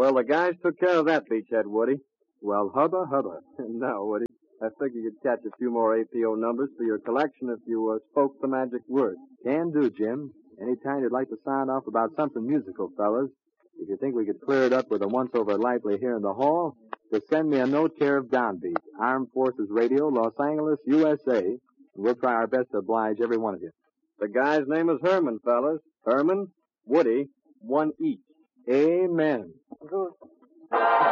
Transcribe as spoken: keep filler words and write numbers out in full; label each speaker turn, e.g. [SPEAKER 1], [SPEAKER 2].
[SPEAKER 1] Well, the guys took care of that beachhead, Woody. Well, hubba, hubba. Now, Woody, I figured you'd catch a few more A P O numbers for your collection if you uh, spoke the magic word.
[SPEAKER 2] Can do, Jim. Anytime you'd like to sound off about something musical, fellas. If you think we could clear it up with a once-over lively here in the hall, just send me a note care of Downbeat, Armed Forces Radio, Los Angeles, U S A, and we'll try our best to oblige every one of you.
[SPEAKER 1] The guy's name is Herman, fellas. Herman, Woody, one each.
[SPEAKER 2] Amen.
[SPEAKER 3] Good.